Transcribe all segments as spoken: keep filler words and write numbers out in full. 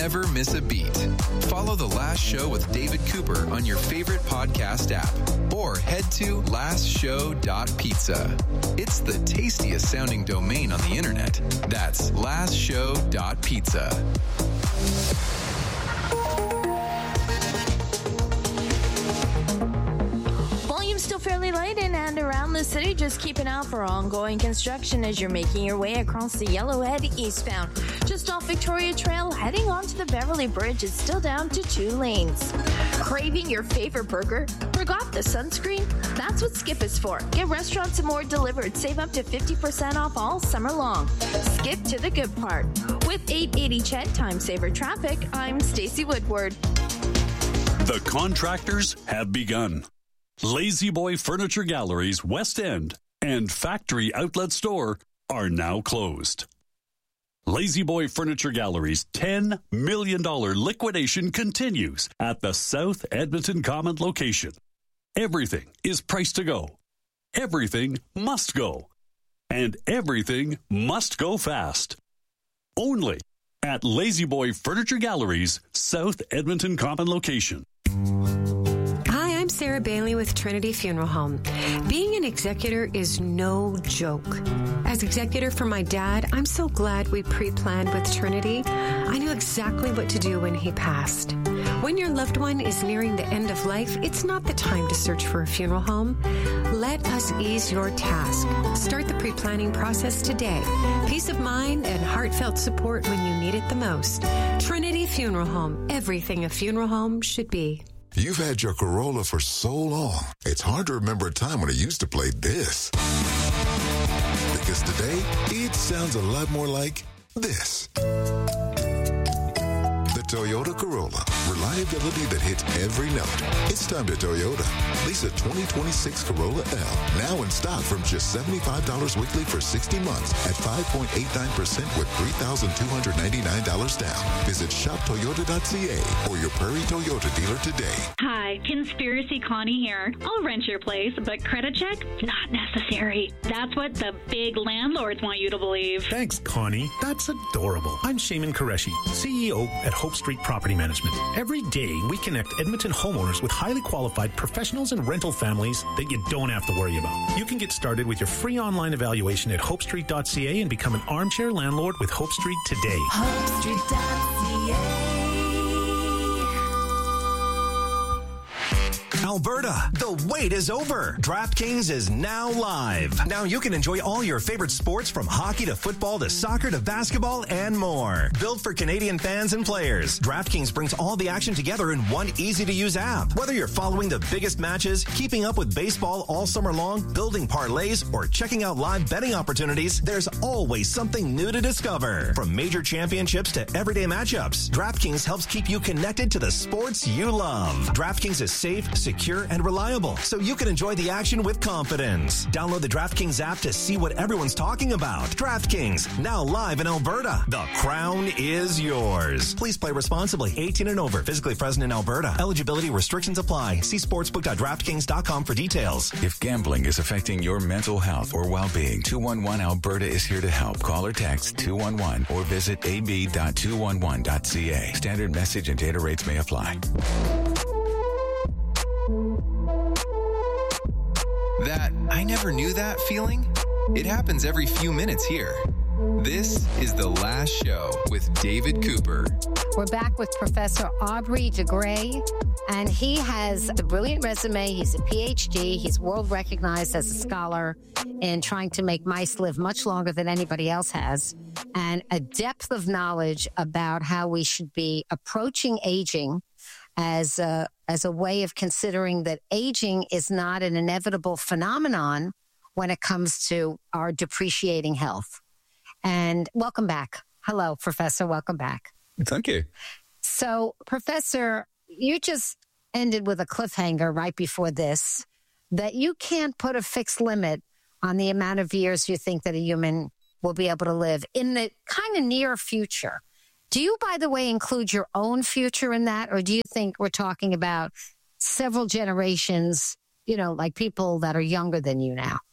never miss a beat. Follow The Last Show with David Cooper on your favorite podcast app or head to last show dot pizza. It's the tastiest sounding domain on the internet. That's last show dot pizza. Still fairly light in and around the city. Just keep an eye out for ongoing construction as you're making your way across the Yellowhead eastbound. Just off Victoria Trail, heading onto the Beverly Bridge, it's still down to two lanes. Craving your favorite burger? Forgot the sunscreen? That's what Skip is for. Get restaurants and more delivered. Save up to fifty percent off all summer long. Skip to the good part. With eight eighty Chet Time Saver Traffic, I'm Stacey Woodward. The contractors have begun. Lazy Boy Furniture Galleries West End and Factory Outlet Store are now closed. Lazy Boy Furniture Galleries' ten million dollars liquidation continues at the South Edmonton Common location. Everything is priced to go. Everything must go. And everything must go fast. Only at Lazy Boy Furniture Galleries' South Edmonton Common location. I'm Sarah Bailey with Trinity Funeral Home. Being an executor is no joke. As executor for my dad, I'm so glad we pre-planned with Trinity. I knew exactly what to do when he passed. When your loved one is nearing the end of life, it's not the time to search for a funeral home. Let us ease your task. Start the pre-planning process today. Peace of mind and heartfelt support when you need it the most. Trinity Funeral Home. Everything a funeral home should be. You've had your Corolla for so long, it's hard to remember a time when it used to play this. Because today, it sounds a lot more like this. The Toyota Corolla. Reliability that hits every note. It's time to Toyota. Lease a twenty twenty-six Corolla L. Now in stock from just seventy-five dollars weekly for sixty months at five point eight nine percent with three thousand two hundred ninety-nine dollars down. Visit shop toyota dot c a or your Prairie Toyota dealer today. Hi, Conspiracy Connie here. I'll rent your place, but credit check? Not necessary. That's what the big landlords want you to believe. Thanks, Connie. That's adorable. I'm Shaman Qureshi, C E O at Hope Street Property Management. Every day, we connect Edmonton homeowners with highly qualified professionals and rental families that you don't have to worry about. You can get started with your free online evaluation at hope street dot c a and become an armchair landlord with Hope Street today. hope street dot c a Alberta, the wait is over. DraftKings is now live. Now you can enjoy all your favorite sports from hockey to football to soccer to basketball and more. Built for Canadian fans and players, DraftKings brings all the action together in one easy-to-use app. Whether you're following the biggest matches, keeping up with baseball all summer long, building parlays, or checking out live betting opportunities, there's always something new to discover. From major championships to everyday matchups, DraftKings helps keep you connected to the sports you love. DraftKings is safe, secure, and reliable, so you can enjoy the action with confidence. Download the DraftKings app to see what everyone's talking about. DraftKings, now live in Alberta. The crown is yours. Please play responsibly. eighteen and over. Physically present in Alberta. Eligibility restrictions apply. See sportsbook dot draftkings dot com for details. If gambling is affecting your mental health or well-being, two one one Alberta is here to help. Call or text two one one or visit a b dot two one one dot c a. Standard message and data rates may apply. That I never knew that feeling? It happens every few minutes here. This is The Last Show with David Cooper. We're back with Professor Aubrey de Grey, and he has a brilliant resume. He's a P H D. He's world recognized as a scholar in trying to make mice live much longer than anybody else has, and a depth of knowledge about how we should be approaching aging as a, as a way of considering that aging is not an inevitable phenomenon when it comes to our depreciating health. And welcome back. Hello, Professor. Welcome back. Thank you. So, Professor, you just ended with a cliffhanger right before this, that you can't put a fixed limit on the amount of years you think that a human will be able to live in the kind of near future. Do you, by the way, include your own future in that? Or do you think we're talking about several generations, you know, like people that are younger than you now?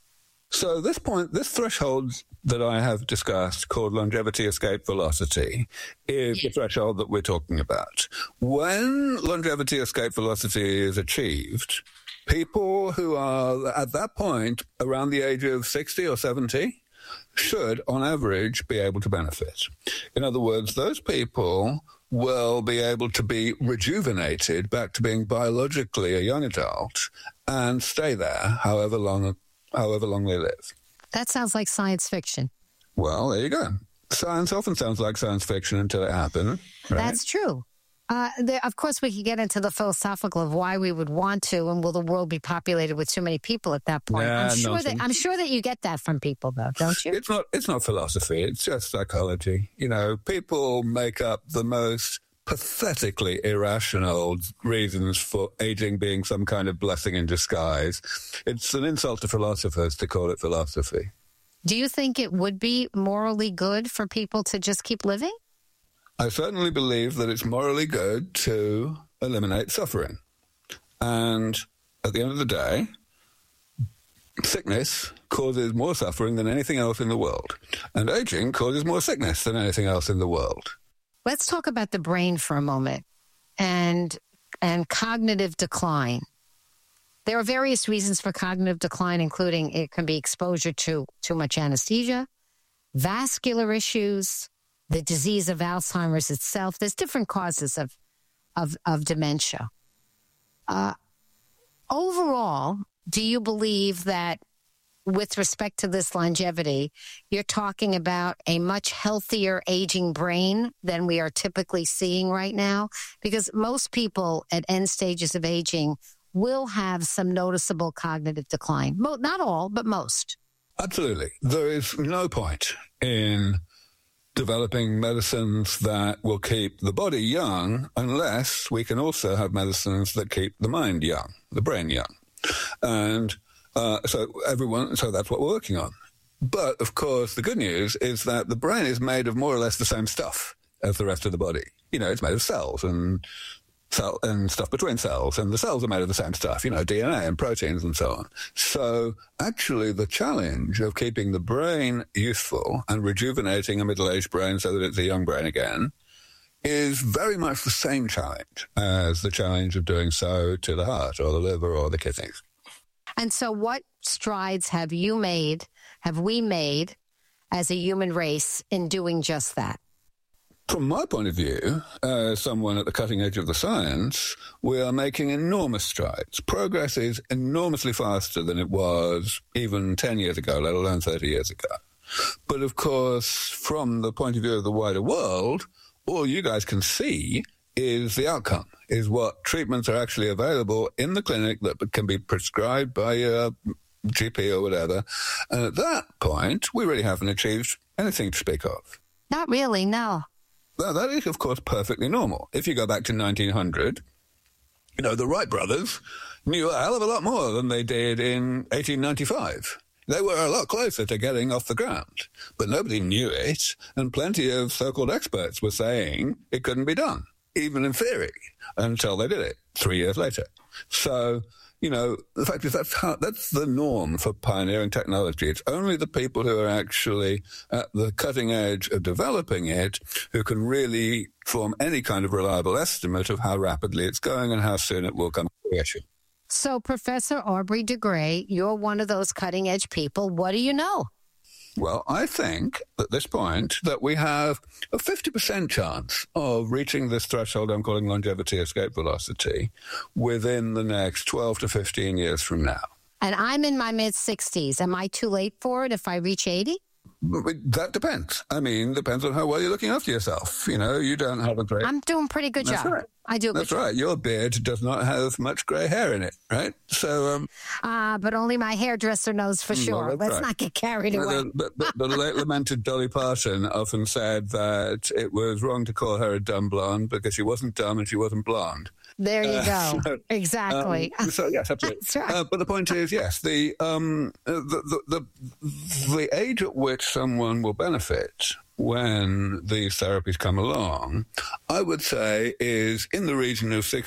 So this point, this threshold that I have discussed, called longevity escape velocity, is the threshold that we're talking about. When longevity escape velocity is achieved, people who are at that point around the age of sixty or seventy should, on average, be able to benefit. In other words, those people will be able to be rejuvenated back to being biologically a young adult and stay there however long however long they live. That sounds like science fiction. Well, there you go. Science often sounds like science fiction until it happens. Right? That's true. Uh, there, of course, we could get into the philosophical of why we would want to, and will the world be populated with too many people at that point? Nah, I'm sure nonsense. that I'm sure that you get that from people, though, don't you? It's not. It's not philosophy. It's just psychology. You know, people make up the most pathetically irrational reasons for aging being some kind of blessing in disguise. It's an insult to philosophers to call it philosophy. Do you think it would be morally good for people to just keep living? I certainly believe that it's morally good to eliminate suffering. And at the end of the day, sickness causes more suffering than anything else in the world. And aging causes more sickness than anything else in the world. Let's talk about the brain for a moment and and cognitive decline. There are various reasons for cognitive decline, including it can be exposure to too much anesthesia, vascular issues, the disease of Alzheimer's itself. There's different causes of of, of dementia. Uh, overall, do you believe that with respect to this longevity, you're talking about a much healthier aging brain than we are typically seeing right now? Because most people at end stages of aging will have some noticeable cognitive decline. Mo- not all, but most. Absolutely. There is no point in developing medicines that will keep the body young unless we can also have medicines that keep the mind young, the brain young. And uh, so everyone, so that's what we're working on. But, of course, the good news is that the brain is made of more or less the same stuff as the rest of the body. You know, it's made of cells and cell and stuff between cells, and the cells are made of the same stuff, you know, D N A and proteins and so on. So actually the challenge of keeping the brain useful and rejuvenating a middle-aged brain so that it's a young brain again is very much the same challenge as the challenge of doing so to the heart or the liver or the kidneys. And so what strides have you made, have we made as a human race in doing just that? From my point of view, as someone at the cutting edge of the science, we are making enormous strides. Progress is enormously faster than it was even ten years ago, let alone thirty years ago. But of course, from the point of view of the wider world, all you guys can see is the outcome, is what treatments are actually available in the clinic that can be prescribed by a G P or whatever. And at that point, we really haven't achieved anything to speak of. Not really, no. Well, that is, of course, perfectly normal. If you go back to nineteen hundred, you know, the Wright brothers knew a hell of a lot more than they did in eighteen ninety-five. They were a lot closer to getting off the ground, but nobody knew it, and plenty of so-called experts were saying it couldn't be done, even in theory, until they did it three years later. So, you know, the fact is that's how, that's the norm for pioneering technology. It's only the people who are actually at the cutting edge of developing it who can really form any kind of reliable estimate of how rapidly it's going and how soon it will come to fruition. So, Professor Aubrey de Grey, you're one of those cutting edge people. What do you know? Well, I think at this point that we have a fifty percent chance of reaching this threshold I'm calling longevity escape velocity within the next twelve to fifteen years from now. And I'm in my mid-sixties. Am I too late for it if I reach eighty? That depends. I mean, depends on how well you're looking after yourself. You know, you don't have a great... I'm doing a pretty good That's job. Right. I do a good That's job. right. Your beard does not have much grey hair in it, right? So, um... Ah, uh, but only my hairdresser knows for sure. Well, Let's right. not get carried away. The, but, but the late lamented Dolly Parton often said that it was wrong to call her a dumb blonde because she wasn't dumb and she wasn't blonde. There you Uh, go. so, exactly. Um, so yes, absolutely. That's right. Uh, but the point is, yes, the, um, the, the the the age at which someone will benefit when these therapies come along, I would say, is in the region of sixty